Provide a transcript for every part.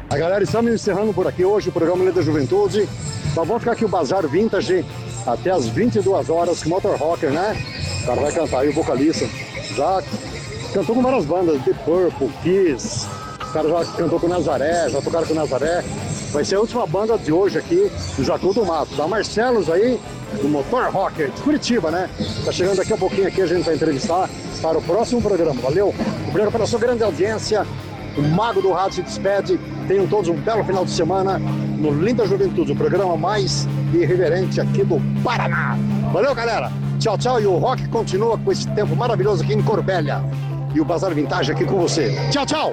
A galera, estamos encerrando por aqui hoje o programa Líder da Juventude. Nós vamos ficar aqui o Bazar Vintage até as 22 horas com o Motor Rocker, né? O cara vai cantar aí, o vocalista. Já cantou com várias bandas, The Purple, Kiss. O cara já cantou com o Nazaré, já tocaram com o Nazaré. Vai ser a última banda de hoje aqui do Jacu do Mato. Da Marcelos aí, do Motor Rocker, de Curitiba, né? Tá chegando daqui a pouquinho aqui, a gente vai entrevistar para o próximo programa. Valeu? Obrigado pela sua grande audiência. O Mago do Rádio se despede. Tenham todos um belo final de semana no Linda Juventude, o programa mais irreverente aqui do Paraná. Valeu, galera. Tchau, tchau. E o rock continua com esse tempo maravilhoso aqui em Corbélia. E o Bazar Vintage aqui com você. Tchau, tchau.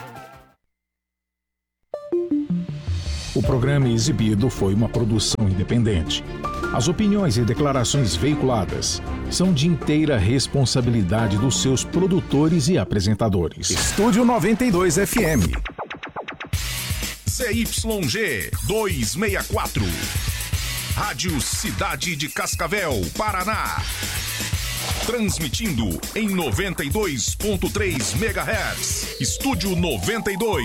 O programa exibido foi uma produção independente. As opiniões e declarações veiculadas são de inteira responsabilidade dos seus produtores e apresentadores. Estúdio 92 FM. CYG 264. Rádio Cidade de Cascavel, Paraná. Transmitindo em 92.3 MHz. Estúdio 92.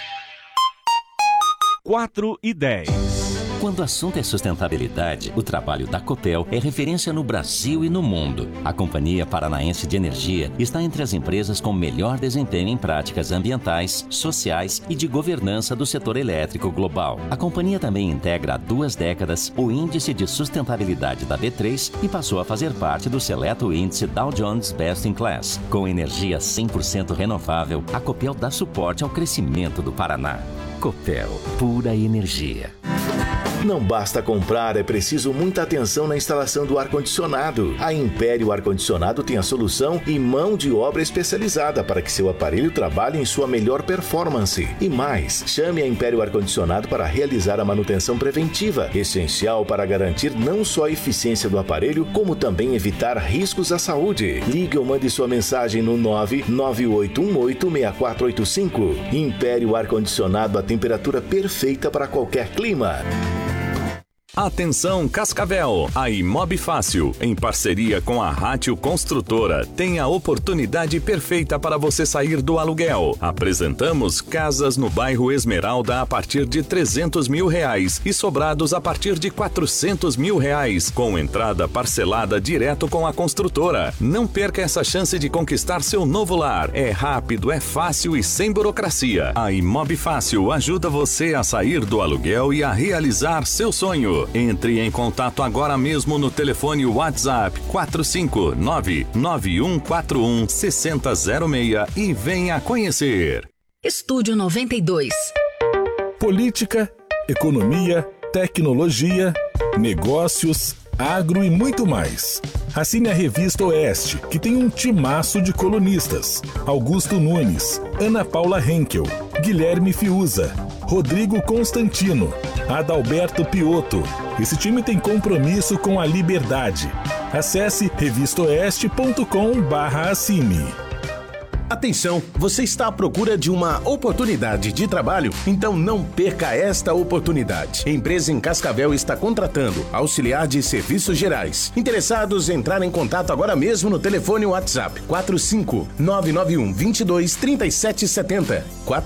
4:10. Quando o assunto é sustentabilidade, o trabalho da Copel é referência no Brasil e no mundo. A Companhia Paranaense de Energia está entre as empresas com melhor desempenho em práticas ambientais, sociais e de governança do setor elétrico global. A companhia também integra há 2 décadas o Índice de Sustentabilidade da B3 e passou a fazer parte do seleto índice Dow Jones Best in Class. Com energia 100% renovável, a Copel dá suporte ao crescimento do Paraná. Copel, pura energia. Não basta comprar, é preciso muita atenção na instalação do ar-condicionado. A Império Ar-Condicionado tem a solução e mão de obra especializada para que seu aparelho trabalhe em sua melhor performance. E mais, chame a Império Ar-Condicionado para realizar a manutenção preventiva, essencial para garantir não só a eficiência do aparelho, como também evitar riscos à saúde. Ligue ou mande sua mensagem no 998186485. Império Ar-Condicionado, a temperatura perfeita para qualquer clima. Atenção Cascavel, a Imob Fácil, em parceria com a Rátio Construtora, tem a oportunidade perfeita para você sair do aluguel. Apresentamos casas no bairro Esmeralda a partir de R$300 mil e sobrados a partir de R$400 mil, com entrada parcelada direto com a construtora. Não perca essa chance de conquistar seu novo lar. É rápido, é fácil e sem burocracia. A Imob Fácil ajuda você a sair do aluguel e a realizar seu sonho. Entre em contato agora mesmo no telefone WhatsApp 459-9141-6006 e venha conhecer. Estúdio 92. Política, economia, tecnologia, negócios, agro e muito mais. Assine a Revista Oeste, que tem um timaço de colunistas. Augusto Nunes, Ana Paula Henkel, Guilherme Fiuza, Rodrigo Constantino, Adalberto Piotto. Esse time tem compromisso com a liberdade. Acesse revistaoeste.com/assine. Atenção, você está à procura de uma oportunidade de trabalho? Então não perca esta oportunidade. A empresa em Cascavel está contratando auxiliar de serviços gerais. Interessados, entrar em contato agora mesmo no telefone WhatsApp 45991223770.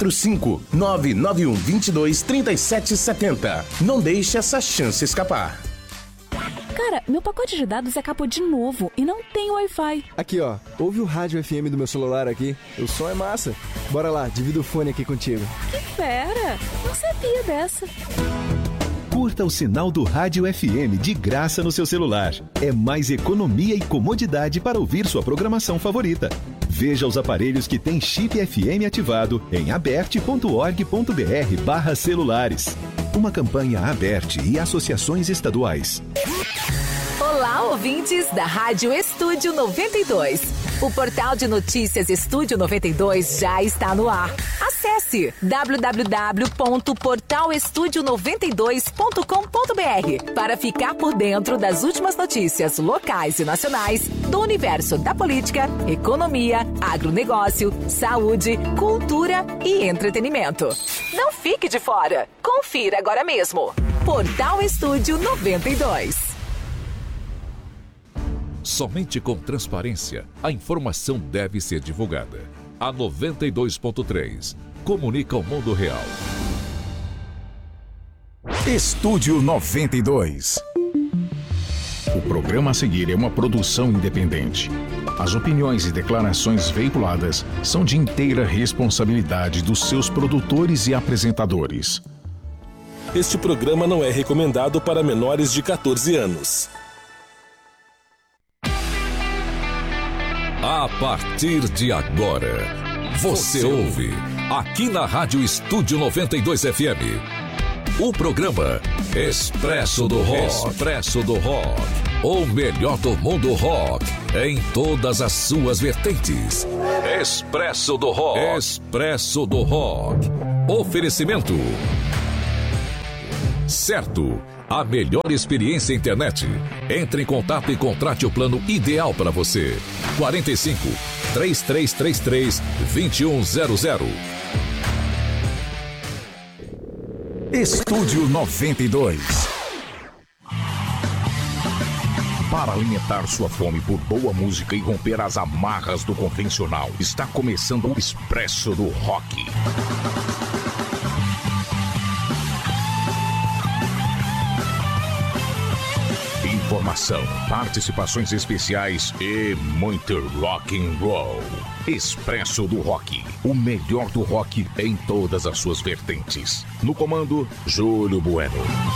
45991223770. Não deixe essa chance escapar. Cara, meu pacote de dados acabou de novo e não tem Wi-Fi. Aqui, ó. Ouve o rádio FM do meu celular aqui. O som é massa. Bora lá, divido o fone aqui contigo. Que fera! Não sabia dessa. Curta o sinal do Rádio FM de graça no seu celular. É mais economia e comodidade para ouvir sua programação favorita. Veja os aparelhos que têm chip FM ativado em aberte.org.br/celulares. Uma campanha Aberte e associações estaduais. Olá, ouvintes da Rádio Estúdio 92. O portal de notícias Estúdio 92 já está no ar. Acesse www.portalestudio92.com.br para ficar por dentro das últimas notícias locais e nacionais do universo da política, economia, agronegócio, saúde, cultura e entretenimento. Não fique de fora. Confira agora mesmo. Portal Estúdio 92. Somente com transparência, a informação deve ser divulgada. A 92.3 comunica o mundo real. Estúdio 92. O programa a seguir é uma produção independente. As opiniões e declarações veiculadas são de inteira responsabilidade dos seus produtores e apresentadores. Este programa não é recomendado para menores de 14 anos. A partir de agora, você ouve, aqui na Rádio Estúdio 92 FM, o programa Expresso do Rock. Expresso do Rock. O melhor do mundo rock, em todas as suas vertentes. Expresso do Rock. Expresso do Rock. Oferecimento. Certo, a melhor experiência internet. Entre em contato e contrate o plano ideal para você. 45 3333 2100. Estúdio 92. Para alimentar sua fome por boa música e romper as amarras do convencional, está começando o Expresso do Rock. Informação, participações especiais e muito rock and roll. Expresso do Rock, o melhor do rock em todas as suas vertentes. No comando, Júlio Bueno.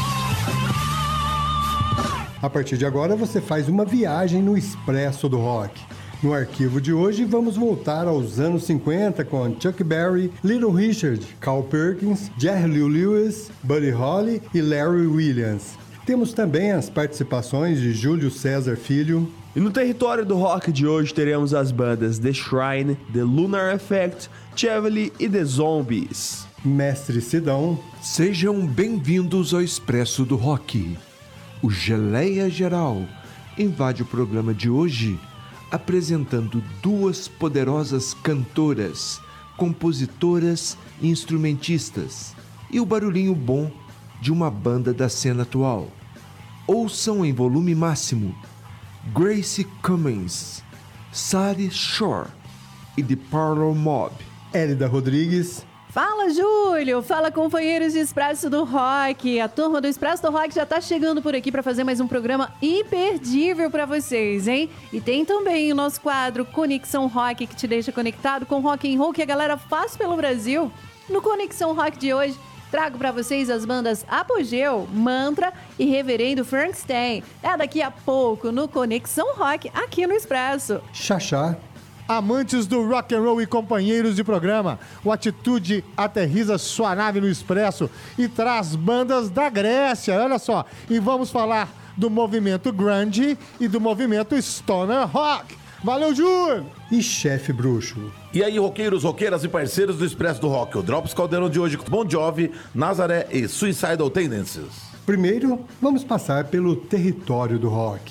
A partir de agora você faz uma viagem no Expresso do Rock. No arquivo de hoje vamos voltar aos anos 50 com Chuck Berry, Little Richard, Carl Perkins, Jerry Lee Lewis, Buddy Holly e Larry Williams. Temos também as participações de Júlio César Filho. E no território do rock de hoje teremos as bandas The Shrine, The Lunar Effect, Chevely e The Zombies. Mestre Sidão. Sejam bem-vindos ao Expresso do Rock. O Geleia Geral invade o programa de hoje apresentando duas poderosas cantoras, compositoras e instrumentistas e o barulhinho bom de uma banda da cena atual. Ouçam em volume máximo Gracie Cummings, Sadie Shore e The Parlor Mob. Elida Rodrigues. Fala, Júlio! Fala, companheiros de Expresso do Rock! A turma do Expresso do Rock já tá chegando por aqui para fazer mais um programa imperdível para vocês, hein? E tem também o nosso quadro Conexão Rock, que te deixa conectado com rock and roll que a galera faz pelo Brasil. No Conexão Rock de hoje, trago para vocês as bandas Apogeu, Mantra e Reverendo Frankenstein. É daqui a pouco no Conexão Rock, aqui no Expresso. Xaxá. Amantes do rock and roll e companheiros de programa, o Atitude aterriza sua nave no Expresso e traz bandas da Grécia, olha só. E vamos falar do movimento grunge e do movimento stoner rock. Valeu, Júlio! E Chefe Bruxo. E aí, roqueiros, roqueiras e parceiros do Expresso do Rock, o Drops Caldeirão de hoje com Bon Jovi, Nazaré e Suicidal Tendencies. Primeiro, vamos passar pelo território do rock.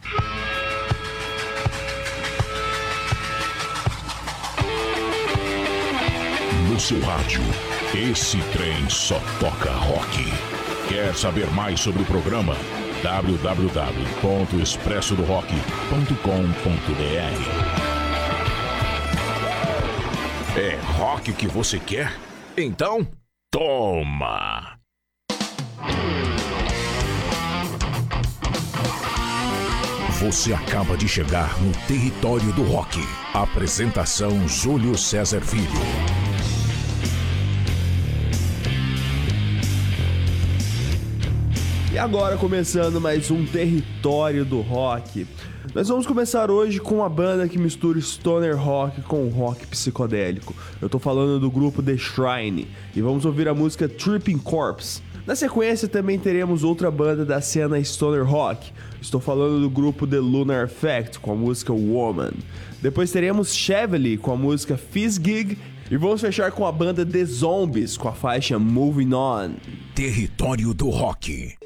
No seu rádio, esse trem só toca rock. Quer saber mais sobre o programa? www.expressodorock.com.br. É rock que você quer? Então, toma! Você acaba de chegar no território do rock. Apresentação Júlio César Filho. E agora começando mais um território do rock. Nós vamos começar hoje com uma banda que mistura stoner rock com rock psicodélico. Eu tô falando do grupo The Shrine e vamos ouvir a música Tripping Corpse. Na sequência também teremos outra banda da cena stoner rock. Estou falando do grupo The Lunar Effect com a música Woman. Depois teremos Chevely com a música Fizz Gig. E vamos fechar com a banda The Zombies com a faixa Moving On. Território do Rock.